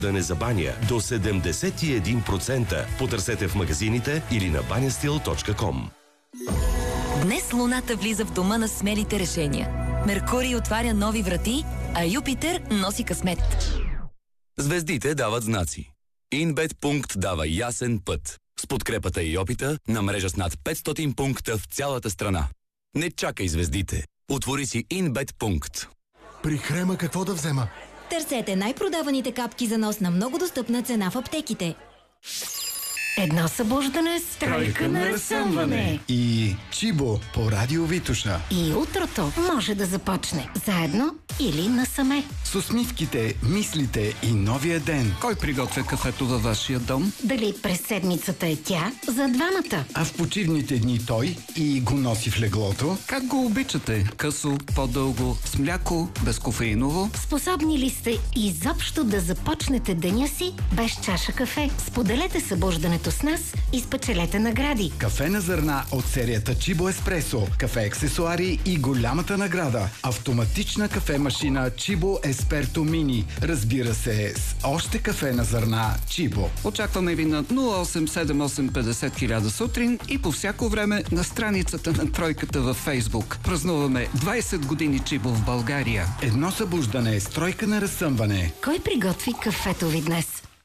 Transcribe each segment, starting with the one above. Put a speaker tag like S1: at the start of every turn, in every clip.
S1: събуждане за баня до 71%. Потърсете в магазините или на banyastill.com.
S2: Днес Луната влиза в дома на смелите решения. Меркурий отваря нови врати, а Юпитер носи късмет.
S3: Звездите дават знаци. InBet дава ясен път. С подкрепата и опита на мрежа с над 500 пункта в цялата страна. Не чакай звездите. Отвори си InBet.
S4: При Хрема какво да взема?
S5: Търсете най-продаваните капки за нос на много достъпна цена в аптеките.
S6: Едно събуждане с тройка на разсъмване.
S4: И Чибо по Радио Витоша.
S6: И утрото може да започне заедно или насаме.
S4: С усмивките, мислите и новия ден.
S7: Кой приготвя кафето във вашия дом?
S6: Дали през седмицата е тя за двамата?
S4: А в почивните дни той и го носи в леглото.
S7: Как го обичате? Късо, по-дълго, с мляко, безкофеиново?
S6: Способни ли сте изобщо да започнете деня си без чаша кафе? Споделете събуждането с нас и спечелете награди.
S4: Кафе на зърна от серията Чибо Еспресо, кафе аксесуари и голямата награда. Автоматична кафе-машина Чибо Есперто Мини. Разбира се, с още кафе на зърна Чибо.
S7: Очакваме ви на 087850 000 сутрин и по всяко време на страницата на тройката във Фейсбук. Празнуваме 20 години Чибо в България.
S4: Едно събуждане с тройка на разсъмване.
S6: Кой приготви кафето ви днес?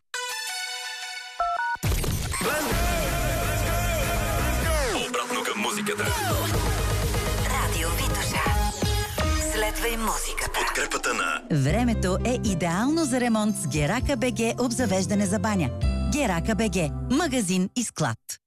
S3: Обратно към музиката.
S2: Радио Витоша. Следвай музиката.
S3: Подкрепата на
S8: Времето е идеално за ремонт с Герака БГ обзавеждане за баня. Герака БГ. Магазин и склад.